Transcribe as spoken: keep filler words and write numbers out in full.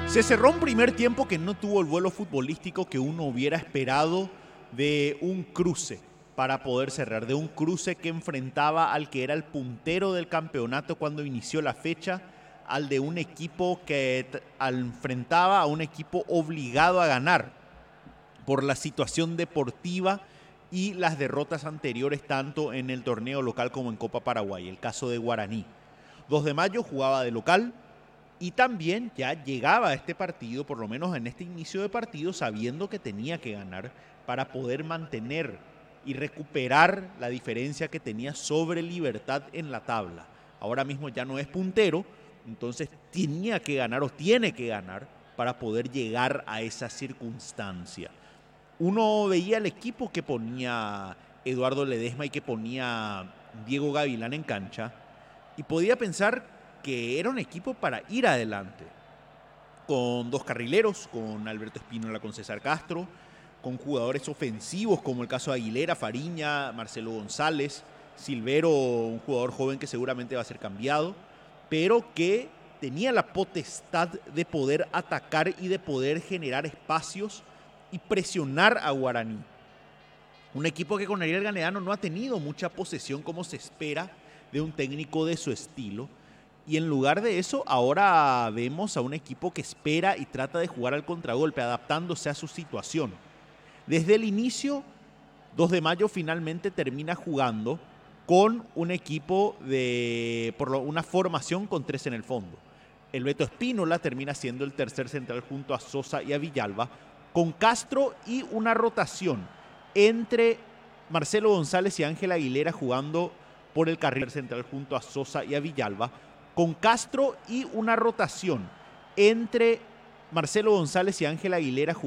Se cerró un primer tiempo que no tuvo el vuelo futbolístico que uno hubiera esperado de un cruce para poder cerrar, de un cruce que enfrentaba al que era el puntero del campeonato cuando inició la fecha, al de un equipo que enfrentaba a un equipo obligado a ganar por la situación deportiva y las derrotas anteriores tanto en el torneo local como en Copa Paraguay, el caso de Guaraní. dos de mayo jugaba de local y también ya llegaba a este partido, por lo menos en este inicio de partido, sabiendo que tenía que ganar para poder mantener y recuperar la diferencia que tenía sobre Libertad en la tabla. Ahora mismo ya no es puntero, entonces tenía que ganar o tiene que ganar para poder llegar a esa circunstancia. Uno veía el equipo que ponía Eduardo Ledesma y que ponía Diego Gavilán en cancha y podía pensar que era un equipo para ir adelante, con dos carrileros, con Alberto Espínola, con César Castro, con jugadores ofensivos como el caso de Aguilera, Fariña, Marcelo González, Silvero, un jugador joven que seguramente va a ser cambiado, pero que tenía la potestad de poder atacar y de poder generar espacios y presionar a Guaraní. Un equipo que con Ariel Ganeano no ha tenido mucha posesión como se espera de un técnico de su estilo. Y en lugar de eso, ahora vemos a un equipo que espera y trata de jugar al contragolpe, adaptándose a su situación. Desde el inicio, dos de mayo finalmente termina jugando con un equipo de por lo, una formación con tres en el fondo. El Beto Espínola termina siendo el tercer central junto a Sosa y a Villalba, con Castro y una rotación entre Marcelo González y Ángel Aguilera jugando por el carril central junto a Sosa y a Villalba, con Castro y una rotación entre Marcelo González y Ángel Aguilera jugando